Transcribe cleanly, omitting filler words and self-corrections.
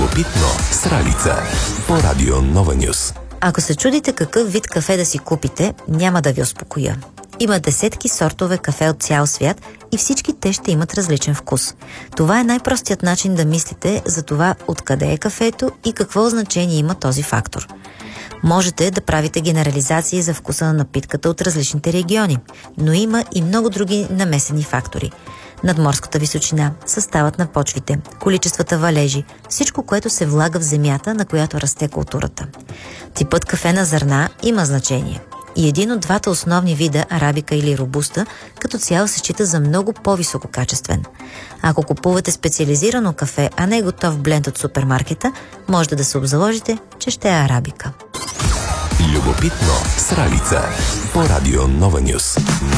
Любопитно с Ралица по Радио Нова Нюс. Ако се чудите какъв вид кафе да си купите, няма да ви успокоя. Има десетки сортове кафе от цял свят и всички те ще имат различен вкус. Това е най-простият начин да мислите за това откъде е кафето и какво значение има този фактор. Можете да правите генерализации за вкуса на напитката от различните региони, но има и много други намесени фактори. Надморската височина, съставът на почвите, количествата валежи, всичко, което се влага в земята, на която расте културата. Типът кафе на зърна има значение. И един от двата основни вида, арабика или робуста, като цяло се счита за много по-висококачествен. Ако купувате специализирано кафе, а не готов бленд от супермаркета, можете да се обзаложите, че ще е арабика. Любопитно с Ралица по Радио Нова Нюс.